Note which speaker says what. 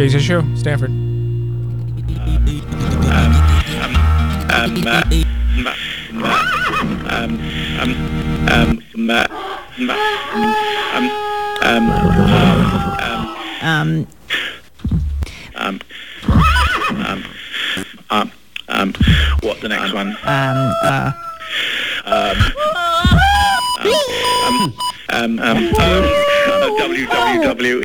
Speaker 1: Gaze Show, Stanford.
Speaker 2: What's the next one? www.